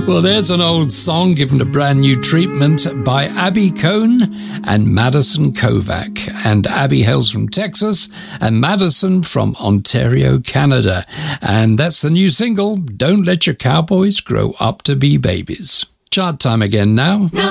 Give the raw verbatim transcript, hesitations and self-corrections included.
Well, there's an old song given a brand new treatment by Abby Cohn and Madison Kovac. And Abby hails from Texas and Madison from Ontario, Canada. And that's the new single, Don't Let Your Cowboys Grow Up to Be Babies. Chart time again now. Number